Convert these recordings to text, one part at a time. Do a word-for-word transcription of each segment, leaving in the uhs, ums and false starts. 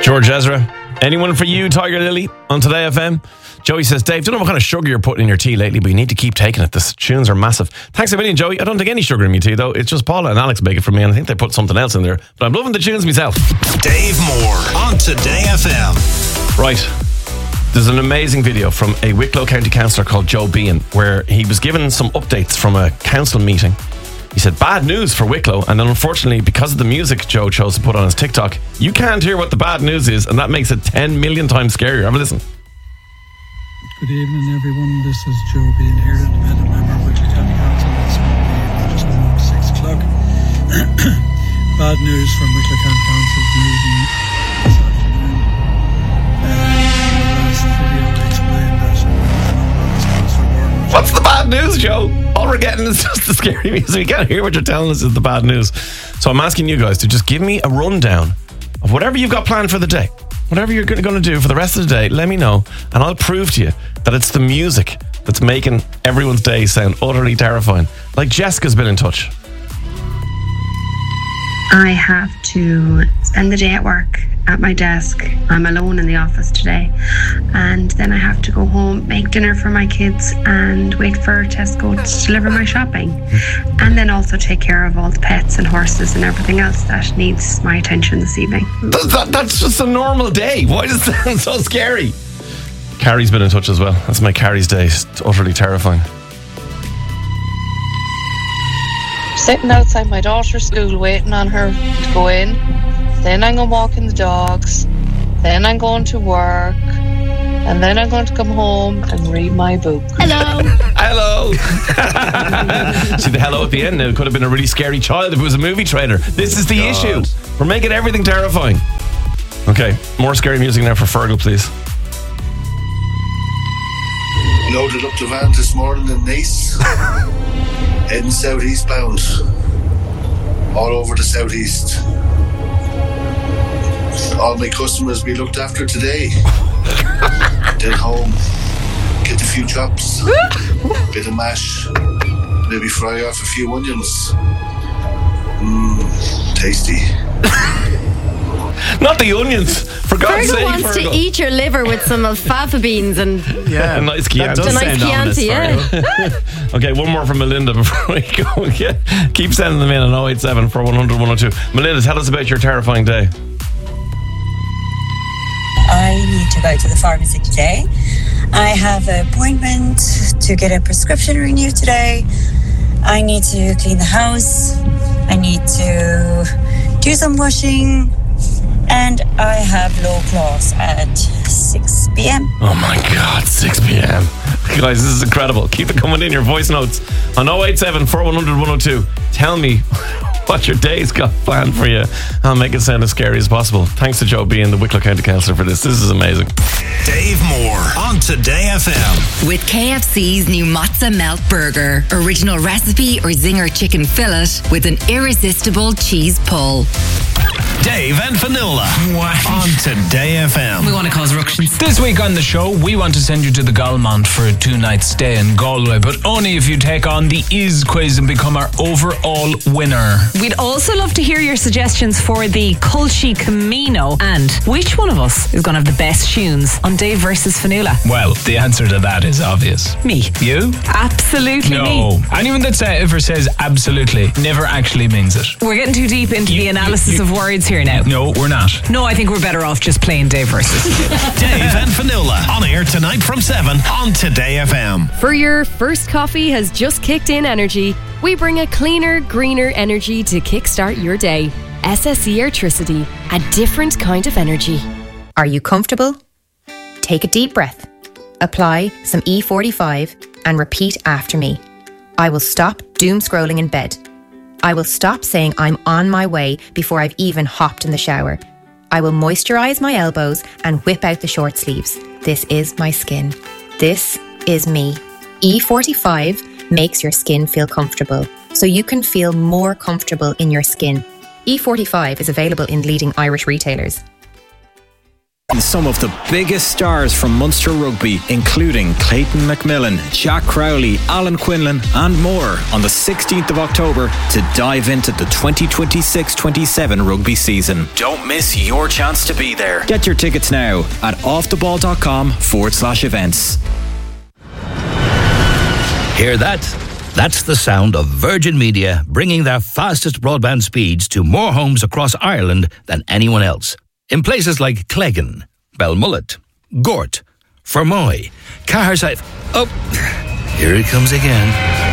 George Ezra. Anyone for you, Tiger Lily, on Today F M? Joey says, Dave, don't know what kind of sugar you're putting in your tea lately, but you need to keep taking it. The tunes are massive. Thanks a million, Joey. I don't take any sugar in my tea, though. It's just Paula and Alex make it for me, and I think they put something else in there. But I'm loving the tunes myself. Dave Moore on Today F M. Right. There's an amazing video from a Wicklow County councillor called Joe Bean, where he was given some updates from a council meeting. He said, bad news for Wicklow. And then unfortunately, because of the music Joe chose to put on his TikTok, you can't hear what the bad news is, and that makes it ten million times scarier. Have a listen. Good evening, everyone. This is Joe Bean here, independent member of Wicklow County Council. It's going to be just around six o'clock. Bad news from Wicklow County Council's meeting this afternoon. Uh, in the last video, I explained that a number of us councillor board. What's the bad news, Joe? All we're getting is just the scary music. We can't hear what you're telling us is the bad news. So I'm asking you guys to just give me a rundown of whatever you've got planned for the day. Whatever you're going to do for the rest of the day, let me know, and I'll prove to you that it's the music that's making everyone's day sound utterly terrifying. Like Jessica's been in touch. I have to spend the day at work at my desk. I'm alone in the office today. And then I have to go home, make dinner for my kids, and wait for Tesco to deliver my shopping. And then also take care of all the pets and horses and everything else that needs my attention this evening. That, that, that's just a normal day. Why does it sound so scary? Carrie's been in touch as well. That's my Carrie's day. It's utterly terrifying. Sitting outside my daughter's school waiting on her to go in. Then I'm going walking the dogs. Then I'm going to work. And then I'm going to come home and read my book. Hello. Hello. See the hello at the end now. It could have been a really scary child if it was a movie trailer. This is the God. issue. We're making everything terrifying. Okay, more scary music now for Fergal, please. Loaded up the van this morning in Nice. Heading southeast bound. All over the southeast. All my customers be looked after today. Then home, get a few chops, bit of mash, maybe fry off a few onions. Mmm, tasty. Not the onions, for God's Fergal sake, wants Fergal. to eat your liver with some alfalfa beans and Yeah, a nice Chianti. a nice Chianti, yeah. Okay, one more from Melinda before we go. Yeah, keep sending them in on oh eight seven, four one hundred, one oh two. Melinda, tell us about your terrifying day. I need to go to the pharmacy today. I have an appointment to get a prescription renewed today. I need to clean the house. I need to do some washing. And I have low class at six p.m. Oh my God, six p.m. Guys, this is incredible. Keep it coming in, your voice notes on oh eight seven, four one hundred, one oh two. Tell me what your day's got planned for you. I'll make it sound as scary as possible. Thanks to Joe being the Wicklow County Councillor for this. This is amazing. Dave Moore on Today F M. With K F C's new Mozza Melt Burger. Original recipe or zinger chicken fillet with an irresistible cheese pull. Dave and Vanilla on Today F M. We want to cause ructions. This week on the show, we want to send you to the Galmont for a two-night stay in Galway, but only if you take on the Is quiz and become our overall winner. We'd also love to hear your suggestions for the Culshy Camino and which one of us is going to have the best tunes on Dave versus Fanula. Well, the answer to that is obvious. Me. You? Absolutely no. me. Anyone that say, ever says absolutely never actually means it. We're getting too deep into You- the analysis you- you- of words here now. No, we're not. No, I think we're better off just playing Dave versus. Dave and Vanilla on air tonight from seven on Today F M. For your first coffee has just kicked in energy, we bring a cleaner, greener energy to kickstart your day. S S E Airtricity, a different kind of energy. Are you comfortable? Take a deep breath. Apply some E forty-five and repeat after me. I will stop doom scrolling in bed. I will stop saying I'm on my way before I've even hopped in the shower. I will moisturise my elbows and whip out the short sleeves. This is my skin. This is me. E forty-five makes your skin feel comfortable, so you can feel more comfortable in your skin. E forty-five is available in leading Irish retailers. Some of the biggest stars from Munster Rugby, including Clayton McMillan, Jack Crowley, Alan Quinlan and more on the sixteenth of October to dive into the twenty twenty-six twenty-seven rugby season. Don't miss your chance to be there. Get your tickets now at offtheball.com forward slash events. Hear that? That's the sound of Virgin Media bringing their fastest broadband speeds to more homes across Ireland than anyone else. In places like Cleggan, Belmullet, Gort, Fermoy, Caherside... Oh, here it comes again.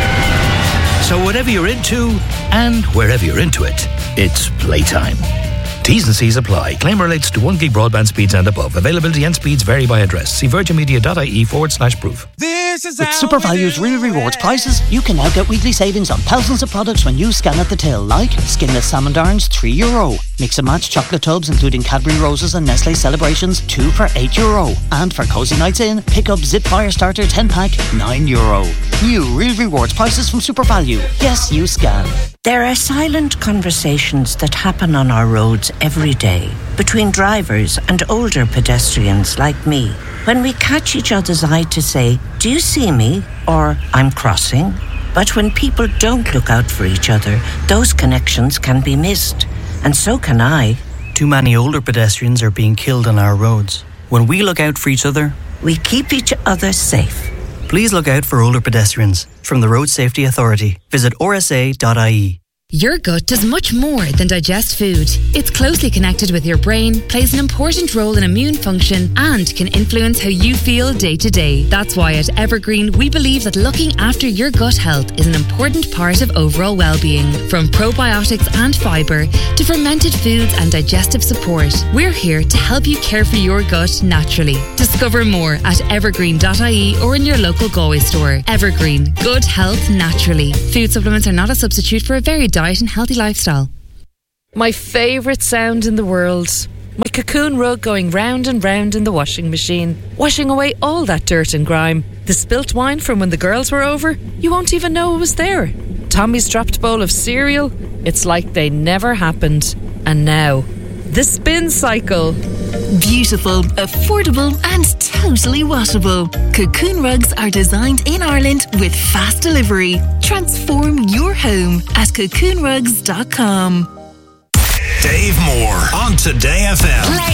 So whatever you're into, and wherever you're into it, it's playtime. T's and C's apply. Claim relates to one gig broadband speeds and above. Availability and speeds vary by address. See virginmedia.ie forward slash proof. With Super Value's Real Rewards prices, you can now get weekly savings on thousands of products when you scan at the till, like skinless salmon darns, three euro. Mix and match chocolate tubs, including Cadbury Roses and Nestle Celebrations, two for eight euro. And for cozy nights in, pick up Zip Fire Starter ten pack, nine euro. New Real Rewards prices from Super Value. Yes, you scan. There are silent conversations that happen on our roads every day between drivers and older pedestrians like me. When we catch each other's eye to say, "Do you see me?" or "I'm crossing." But when people don't look out for each other, those connections can be missed. And so can I. Too many older pedestrians are being killed on our roads. When we look out for each other, we keep each other safe. Please look out for older pedestrians. From the Road Safety Authority, visit r s a dot i e. Your gut does much more than digest food. It's closely connected with your brain, plays an important role in immune function, and can influence how you feel day to day. That's why at Evergreen, we believe that looking after your gut health is an important part of overall well-being. From probiotics and fibre to fermented foods and digestive support, we're here to help you care for your gut naturally. Discover more at evergreen dot i e or in your local Galway store. Evergreen, good health naturally. Food supplements are not a substitute for a varied diet and healthy lifestyle. My favourite sound in the world. My cocoon rug going round and round in the washing machine, washing away all that dirt and grime. The spilt wine from when the girls were over, you won't even know it was there. Tommy's dropped bowl of cereal, it's like they never happened. And now, the spin cycle. Beautiful, affordable and totally washable. Cocoon rugs are designed in Ireland with fast delivery. Transform your home at cocoon rugs dot com. Dave Moore on Today F M.